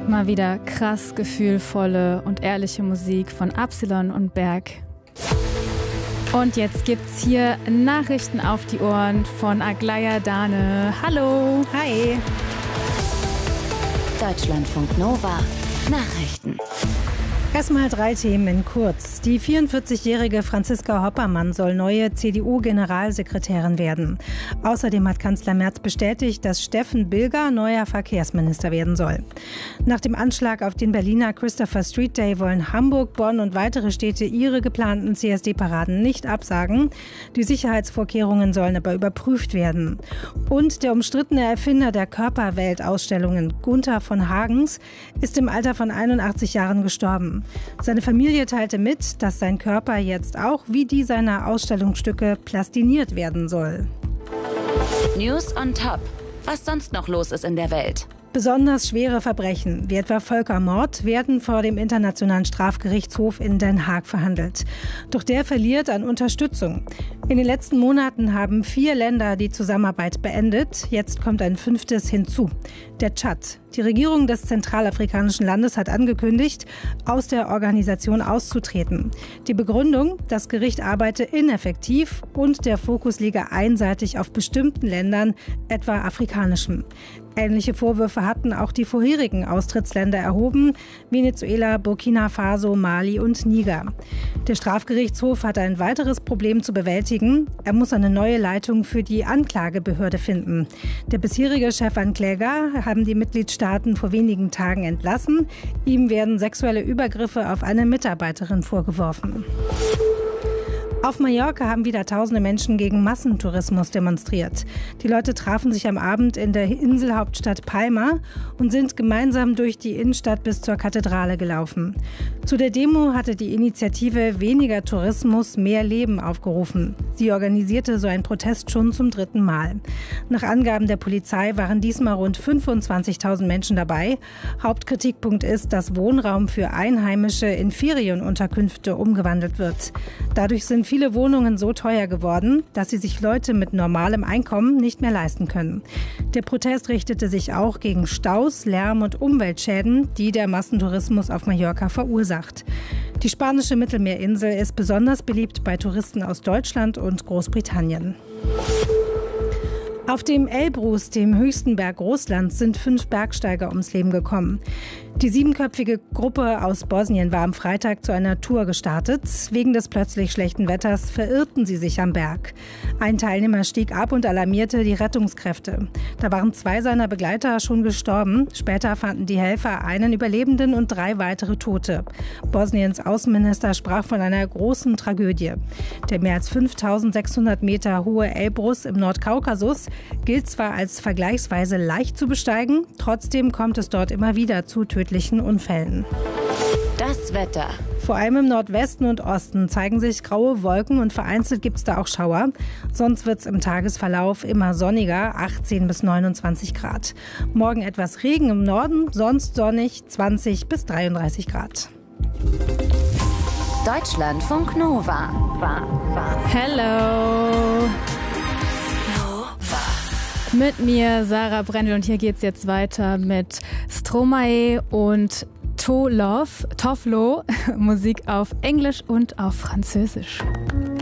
Mal wieder krass gefühlvolle und ehrliche Musik von Absilon und Berg. Und jetzt gibt's hier Nachrichten auf die Ohren von Aglaya Dane. Hallo. Hi. Deutschlandfunk Nova. Nachrichten. Erstmal 3 Themen in kurz. Die 44-jährige Franziska Hoppermann soll neue CDU-Generalsekretärin werden. Außerdem hat Kanzler Merz bestätigt, dass Steffen Bilger neuer Verkehrsminister werden soll. Nach dem Anschlag auf den Berliner Christopher Street Day wollen Hamburg, Bonn und weitere Städte ihre geplanten CSD-Paraden nicht absagen. Die Sicherheitsvorkehrungen sollen aber überprüft werden. Und der umstrittene Erfinder der Körperweltausstellungen, Gunther von Hagens, ist im Alter von 81 Jahren gestorben. Seine Familie teilte mit, dass sein Körper jetzt auch wie die seiner Ausstellungsstücke plastiniert werden soll. News on Top. Was sonst noch los ist in der Welt? Besonders schwere Verbrechen, wie etwa Völkermord, werden vor dem Internationalen Strafgerichtshof in Den Haag verhandelt. Doch der verliert an Unterstützung. In den letzten Monaten haben 4 Länder die Zusammenarbeit beendet. Jetzt kommt ein 5. hinzu, der Tschad. Die Regierung des zentralafrikanischen Landes hat angekündigt, aus der Organisation auszutreten. Die Begründung, das Gericht arbeite ineffektiv und der Fokus liege einseitig auf bestimmten Ländern, etwa afrikanischen. Ähnliche Vorwürfe hatten auch die vorherigen Austrittsländer erhoben, Venezuela, Burkina Faso, Mali und Niger. Der Strafgerichtshof hat ein weiteres Problem zu bewältigen. Er muss eine neue Leitung für die Anklagebehörde finden. Der bisherige Chefankläger haben die Mitgliedstaaten vor wenigen Tagen entlassen. Ihm werden sexuelle Übergriffe auf eine Mitarbeiterin vorgeworfen. Auf Mallorca haben wieder tausende Menschen gegen Massentourismus demonstriert. Die Leute trafen sich am Abend in der Inselhauptstadt Palma und sind gemeinsam durch die Innenstadt bis zur Kathedrale gelaufen. Zu der Demo hatte die Initiative Weniger Tourismus, mehr Leben aufgerufen. Sie organisierte so einen Protest schon zum 3. Mal. Nach Angaben der Polizei waren diesmal rund 25.000 Menschen dabei. Hauptkritikpunkt ist, dass Wohnraum für Einheimische in Ferienunterkünfte umgewandelt wird. Dadurch sind viele Wohnungen so teuer geworden, dass sie sich Leute mit normalem Einkommen nicht mehr leisten können. Der Protest richtete sich auch gegen Staus, Lärm und Umweltschäden, die der Massentourismus auf Mallorca verursacht. Die spanische Mittelmeerinsel ist besonders beliebt bei Touristen aus Deutschland und Großbritannien. Auf dem Elbrus, dem höchsten Berg Russlands, sind 5 Bergsteiger ums Leben gekommen. Die 7-köpfige Gruppe aus Bosnien war am Freitag zu einer Tour gestartet. Wegen des plötzlich schlechten Wetters verirrten sie sich am Berg. Ein Teilnehmer stieg ab und alarmierte die Rettungskräfte. Da waren 2 seiner Begleiter schon gestorben. Später fanden die Helfer einen Überlebenden und 3 weitere Tote. Bosniens Außenminister sprach von einer großen Tragödie. Der mehr als 5.600 Meter hohe Elbrus im Nordkaukasus gilt zwar als vergleichsweise leicht zu besteigen, trotzdem kommt es dort immer wieder zu tödlichen Unfällen. Das Wetter. Vor allem im Nordwesten und Osten zeigen sich graue Wolken und vereinzelt gibt es da auch Schauer. Sonst wird es im Tagesverlauf immer sonniger, 18 bis 29 Grad. Morgen etwas Regen im Norden, sonst sonnig, 20 bis 33 Grad. Deutschlandfunk Nova. Hello. Mit mir Sarah Brendel und hier geht's jetzt weiter mit Stromae und Toflo, Musik auf Englisch und auf Französisch.